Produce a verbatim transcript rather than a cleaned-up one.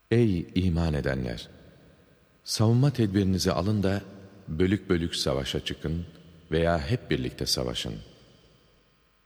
Ey iman edenler! Savunma tedbirinizi alın da bölük bölük savaşa çıkın veya hep birlikte savaşın.